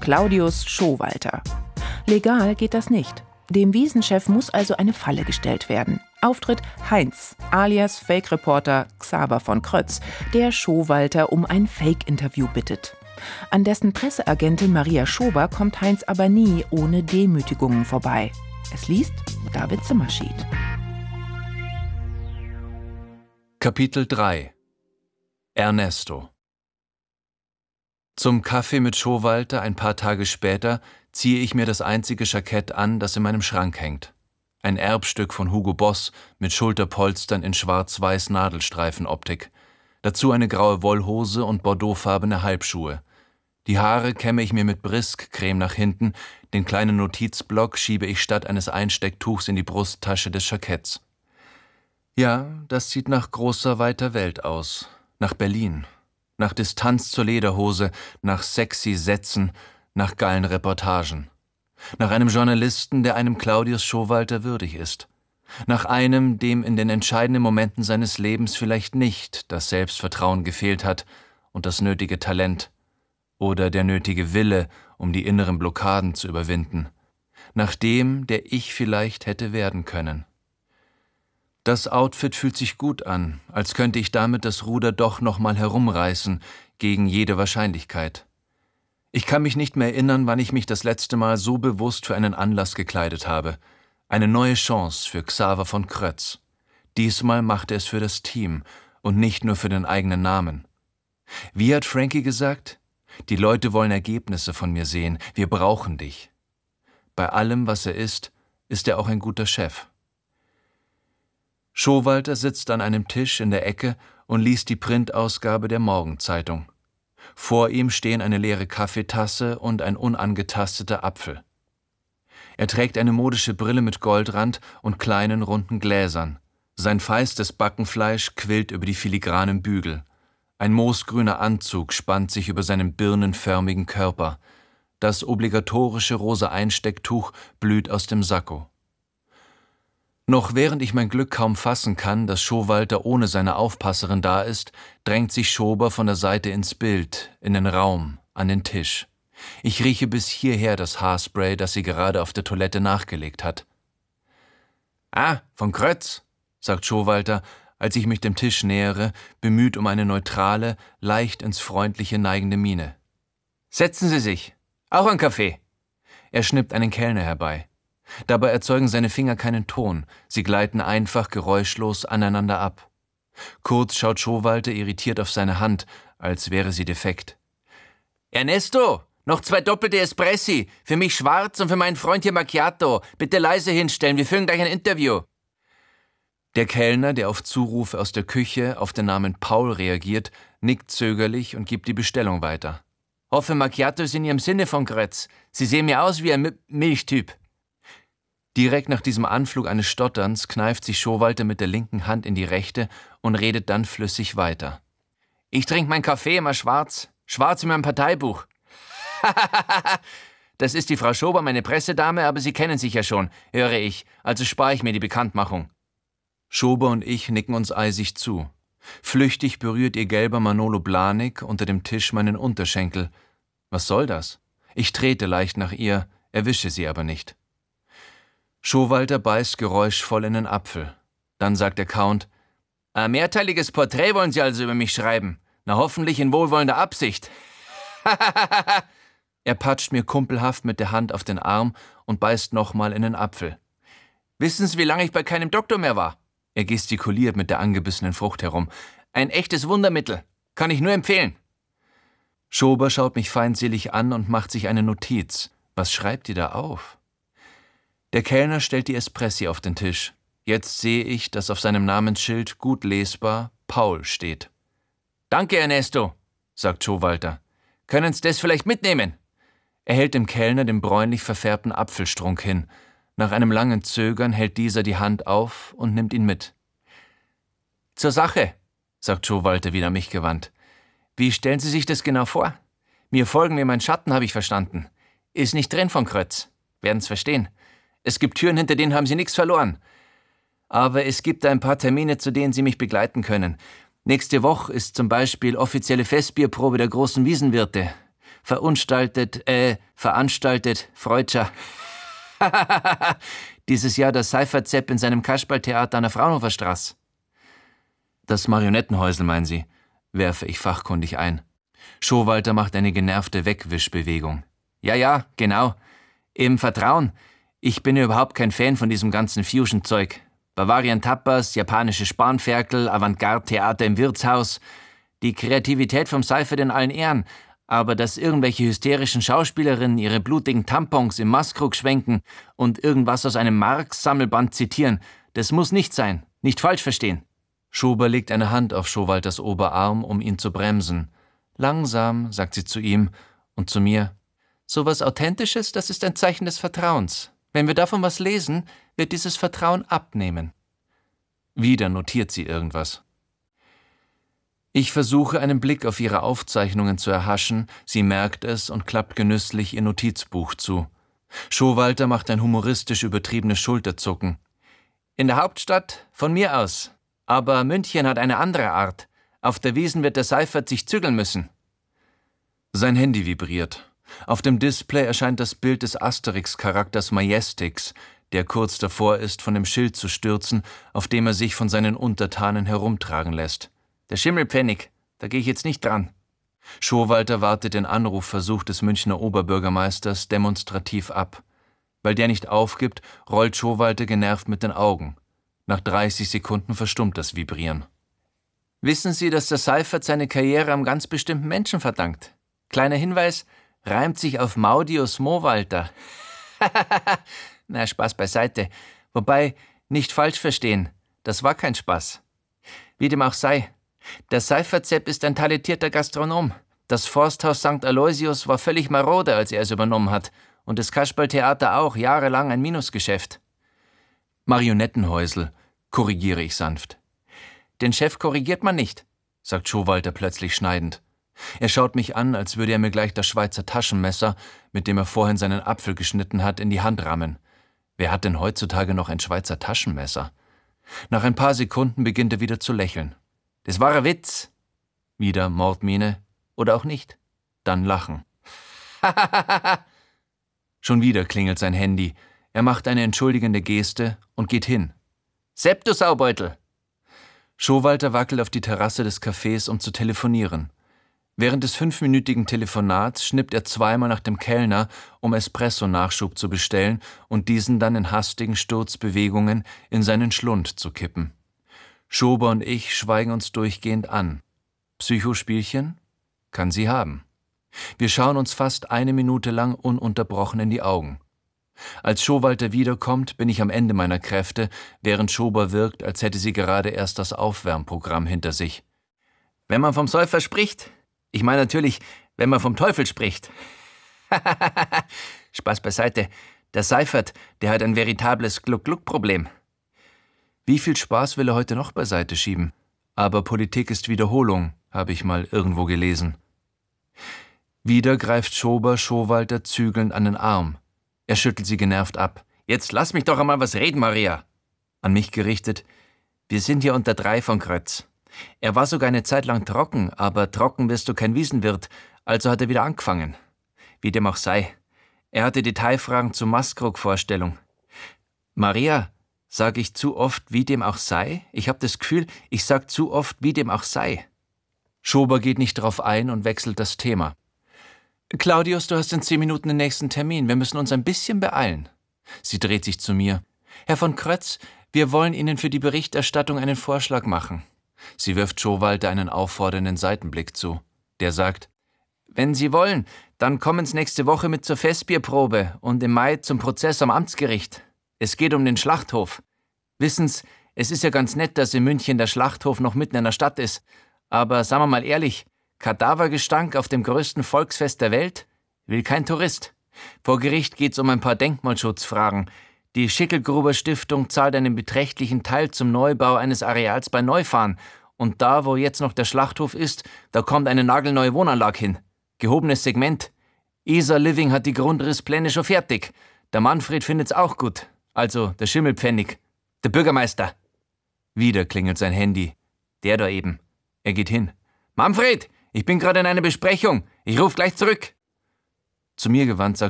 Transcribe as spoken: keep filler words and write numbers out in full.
Claudius Schowalter. Legal geht das nicht. Dem Wiesenchef muss also eine Falle gestellt werden. Auftritt Heinz, alias Fake-Reporter Xaver von Krötz, der Schowalter um ein Fake-Interview bittet. An dessen Presseagentin Maria Schober kommt Heinz aber nie ohne Demütigungen vorbei. Es liest David Zimmerschied. Kapitel drei. Ernesto. Zum Kaffee mit Schowalter ein paar Tage später ziehe ich mir das einzige Jackett an, das in meinem Schrank hängt. Ein Erbstück von Hugo Boss mit Schulterpolstern in schwarz-weiß Nadelstreifenoptik. Dazu eine graue Wollhose und bordeauxfarbene Halbschuhe. Die Haare kämme ich mir mit Brisk-Creme nach hinten, den kleinen Notizblock schiebe ich statt eines Einstecktuchs in die Brusttasche des Jacketts. Ja, das sieht nach großer, weiter Welt aus. Nach Berlin. Nach Distanz zur Lederhose, nach sexy Sätzen, nach geilen Reportagen. Nach einem Journalisten, der einem Claudius Schowalter würdig ist. Nach einem, dem in den entscheidenden Momenten seines Lebens vielleicht nicht das Selbstvertrauen gefehlt hat und das nötige Talent oder der nötige Wille, um die inneren Blockaden zu überwinden. Nach dem, der ich vielleicht hätte werden können. Das Outfit fühlt sich gut an, als könnte ich damit das Ruder doch noch mal herumreißen, gegen jede Wahrscheinlichkeit. Ich kann mich nicht mehr erinnern, wann ich mich das letzte Mal so bewusst für einen Anlass gekleidet habe. Eine neue Chance für Xaver von Krötz. Diesmal machte es für das Team und nicht nur für den eigenen Namen. Wie hat Frankie gesagt? Die Leute wollen Ergebnisse von mir sehen. Wir brauchen dich. Bei allem, was er ist, ist er auch ein guter Chef. Schowalter sitzt an einem Tisch in der Ecke und liest die Printausgabe der Morgenzeitung. Vor ihm stehen eine leere Kaffeetasse und ein unangetasteter Apfel. Er trägt eine modische Brille mit Goldrand und kleinen runden Gläsern. Sein feistes Backenfleisch quillt über die filigranen Bügel. Ein moosgrüner Anzug spannt sich über seinen birnenförmigen Körper. Das obligatorische rosa Einstecktuch blüht aus dem Sakko. Noch während ich mein Glück kaum fassen kann, dass Schowalter ohne seine Aufpasserin da ist, drängt sich Schober von der Seite ins Bild, in den Raum, an den Tisch. Ich rieche bis hierher das Haarspray, das sie gerade auf der Toilette nachgelegt hat. »Ah, von Krötz«, sagt Schowalter, als ich mich dem Tisch nähere, bemüht um eine neutrale, leicht ins Freundliche neigende Miene. »Setzen Sie sich. Auch ein Kaffee.« Er schnippt einen Kellner herbei. Dabei erzeugen seine Finger keinen Ton, sie gleiten einfach geräuschlos aneinander ab. Kurz schaut Schowalter irritiert auf seine Hand, als wäre sie defekt. »Ernesto, noch zwei doppelte Espressi, für mich schwarz und für meinen Freund hier Macchiato. Bitte leise hinstellen, wir führen gleich ein Interview.« Der Kellner, der auf Zurufe aus der Küche auf den Namen Paul reagiert, nickt zögerlich und gibt die Bestellung weiter. »Hoffe, Macchiato ist in Ihrem Sinne von Krötz. Sie sehen mir aus wie ein M- Milchtyp.« Direkt nach diesem Anflug eines Stotterns kneift sich Schowalter mit der linken Hand in die rechte und redet dann flüssig weiter. »Ich trinke meinen Kaffee immer schwarz. Schwarz wie mein Parteibuch.« »Das ist die Frau Schober, meine Pressedame, aber Sie kennen sich ja schon, höre ich, also spare ich mir die Bekanntmachung.« Schober und ich nicken uns eisig zu. Flüchtig berührt ihr gelber Manolo Blahnik unter dem Tisch meinen Unterschenkel. Was soll das? Ich trete leicht nach ihr, erwische sie aber nicht. Schowalter beißt geräuschvoll in den Apfel. Dann sagt der Count, »Ein mehrteiliges Porträt wollen Sie also über mich schreiben? Na hoffentlich in wohlwollender Absicht.« Er patscht mir kumpelhaft mit der Hand auf den Arm und beißt nochmal in den Apfel. »Wissen Sie, wie lange ich bei keinem Doktor mehr war?« Er gestikuliert mit der angebissenen Frucht herum. »Ein echtes Wundermittel. Kann ich nur empfehlen.« Schober schaut mich feindselig an und macht sich eine Notiz. Was schreibt die da auf? Der Kellner stellt die Espressi auf den Tisch. Jetzt sehe ich, dass auf seinem Namensschild gut lesbar Paul steht. »Danke, Ernesto«, sagt Schowalter. »Können Sie das vielleicht mitnehmen?« Er hält dem Kellner den bräunlich verfärbten Apfelstrunk hin. Nach einem langen Zögern hält dieser die Hand auf und nimmt ihn mit. »Zur Sache«, sagt Schowalter wieder an mich gewandt. »Wie stellen Sie sich das genau vor? Mir folgen wie mein Schatten, habe ich verstanden. Ist nicht drin von Krötz. Werden's verstehen. Es gibt Türen, hinter denen haben Sie nichts verloren. Aber es gibt ein paar Termine, zu denen Sie mich begleiten können. Nächste Woche ist zum Beispiel offizielle Festbierprobe der großen Wiesenwirte. verunstaltet, äh, veranstaltet, Freudscher. Dieses Jahr das Seifertsepp in seinem Kasperltheater an der Fraunhofer Straße. Das Marionettenhäusl, meinen Sie, werfe ich fachkundig ein. Schowalter macht eine genervte Wegwischbewegung. Ja, ja, genau. Im Vertrauen. Ich bin ja überhaupt kein Fan von diesem ganzen Fusion-Zeug. Bavarian Tapas, japanische Spanferkel, Avantgarde-Theater im Wirtshaus. Die Kreativität vom Seifert in allen Ehren. Aber dass irgendwelche hysterischen Schauspielerinnen ihre blutigen Tampons im Maßkrug schwenken und irgendwas aus einem Marx-Sammelband zitieren, das muss nicht sein. Nicht falsch verstehen. Schober legt eine Hand auf Schowalters Oberarm, um ihn zu bremsen. Langsam, sagt sie zu ihm und zu mir. Sowas Authentisches, das ist ein Zeichen des Vertrauens. Wenn wir davon was lesen, wird dieses Vertrauen abnehmen. Wieder notiert sie irgendwas. Ich versuche, einen Blick auf ihre Aufzeichnungen zu erhaschen, sie merkt es und klappt genüsslich ihr Notizbuch zu. Schowalter macht ein humoristisch übertriebenes Schulterzucken. In der Hauptstadt, von mir aus. Aber München hat eine andere Art. Auf der Wiesn wird der Seifert sich zügeln müssen. Sein Handy vibriert. Auf dem Display erscheint das Bild des Asterix-Charakters Majestix, der kurz davor ist, von dem Schild zu stürzen, auf dem er sich von seinen Untertanen herumtragen lässt. Der Schimmelpfennig, da gehe ich jetzt nicht dran. Schowalter wartet den Anrufversuch des Münchner Oberbürgermeisters demonstrativ ab. Weil der nicht aufgibt, rollt Schowalter genervt mit den Augen. Nach dreißig Sekunden verstummt das Vibrieren. Wissen Sie, dass der Seifert seine Karriere einem ganz bestimmten Menschen verdankt? Kleiner Hinweis, reimt sich auf Maudius Mowalter. Na, Spaß beiseite. Wobei, nicht falsch verstehen, das war kein Spaß. Wie dem auch sei. Der Seifertsepp ist ein talentierter Gastronom. Das Forsthaus Sankt Aloysius war völlig marode, als er es übernommen hat. Und das Kasperltheater auch, jahrelang ein Minusgeschäft. Marionettenhäusl, korrigiere ich sanft. Den Chef korrigiert man nicht, sagt Schowalter plötzlich schneidend. Er schaut mich an, als würde er mir gleich das Schweizer Taschenmesser, mit dem er vorhin seinen Apfel geschnitten hat, in die Hand rammen. Wer hat denn heutzutage noch ein Schweizer Taschenmesser? Nach ein paar Sekunden beginnt er wieder zu lächeln. Das war ein Witz. Wieder Mordmiene. Oder auch nicht. Dann Lachen. Schon wieder klingelt sein Handy. Er macht eine entschuldigende Geste und geht hin. Sepp, du Saubeutel! Schowalter wackelt auf die Terrasse des Cafés, um zu telefonieren. Während des fünfminütigen Telefonats schnippt er zweimal nach dem Kellner, um Espresso-Nachschub zu bestellen und diesen dann in hastigen Sturzbewegungen in seinen Schlund zu kippen. Schober und ich schweigen uns durchgehend an. Psychospielchen? Kann sie haben. Wir schauen uns fast eine Minute lang ununterbrochen in die Augen. Als Schowalter wiederkommt, bin ich am Ende meiner Kräfte, während Schober wirkt, als hätte sie gerade erst das Aufwärmprogramm hinter sich. Wenn man vom Säufer spricht, ich meine natürlich, wenn man vom Teufel spricht. Spaß beiseite, der Seifert, der hat ein veritables Gluck-Gluck-Problem. Wie viel Spaß will er heute noch beiseite schieben? Aber Politik ist Wiederholung, habe ich mal irgendwo gelesen. Wieder greift Schober Schowalter zügelnd an den Arm. Er schüttelt sie genervt ab. Jetzt lass mich doch einmal was reden, Maria. An mich gerichtet. Wir sind hier unter drei von Krötz. Er war sogar eine Zeit lang trocken, aber trocken wirst du kein Wiesenwirt, also hat er wieder angefangen. Wie dem auch sei. Er hatte Detailfragen zur Maskrug-Vorstellung. Maria, sage ich zu oft, wie dem auch sei? Ich habe das Gefühl, ich sag zu oft, wie dem auch sei. Schober geht nicht drauf ein und wechselt das Thema. Claudius, du hast in zehn Minuten den nächsten Termin. Wir müssen uns ein bisschen beeilen. Sie dreht sich zu mir. Herr von Krötz, wir wollen Ihnen für die Berichterstattung einen Vorschlag machen. Sie wirft Schowalter einen auffordernden Seitenblick zu. Der sagt, wenn Sie wollen, dann kommen Sie nächste Woche mit zur Festbierprobe und im Mai zum Prozess am Amtsgericht. Es geht um den Schlachthof. Wissen Sie, es ist ja ganz nett, dass in München der Schlachthof noch mitten in der Stadt ist. Aber sagen wir mal ehrlich, Kadavergestank auf dem größten Volksfest der Welt? Will kein Tourist. Vor Gericht geht's um ein paar Denkmalschutzfragen. Die Schickelgruber Stiftung zahlt einen beträchtlichen Teil zum Neubau eines Areals bei Neufahren. Und da, wo jetzt noch der Schlachthof ist, da kommt eine nagelneue Wohnanlage hin. Gehobenes Segment. Isar Living hat die Grundrisspläne schon fertig. Der Manfred findet's auch gut. Also der Schimmelpfennig. Der Bürgermeister. Wieder klingelt sein Handy. Der da eben. Er geht hin. Manfred, ich bin gerade in einer Besprechung. Ich ruf gleich zurück. Zu mir gewandt sagt